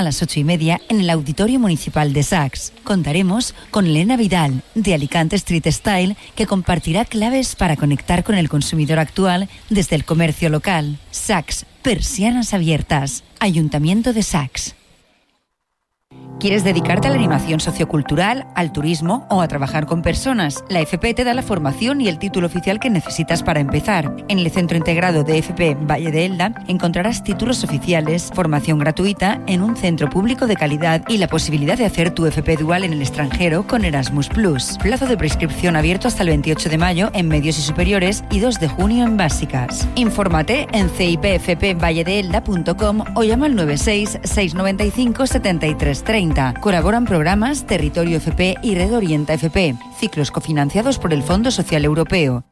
a las 8:30 en el Auditorio Municipal de Saks. Contaremos con Elena Vidal, de Alicante Street Style, que compartirá claves para conectar con el consumidor actual desde el comercio local. Saks, persianas abiertas. Ayuntamiento de Saks. ¿Quieres dedicarte a la animación sociocultural, al turismo o a trabajar con personas? La FP te da la formación y el título oficial que necesitas para empezar. En el Centro Integrado de FP Valle de Elda encontrarás títulos oficiales, formación gratuita en un centro público de calidad y la posibilidad de hacer tu FP dual en el extranjero con Erasmus+. Plazo de prescripción abierto hasta el 28 de mayo en medios y superiores y 2 de junio en básicas. Infórmate en cipfpvalledeelda.com o llama al 96 695 7330. Colaboran programas Territorio FP y Red Orienta FP, ciclos cofinanciados por el Fondo Social Europeo.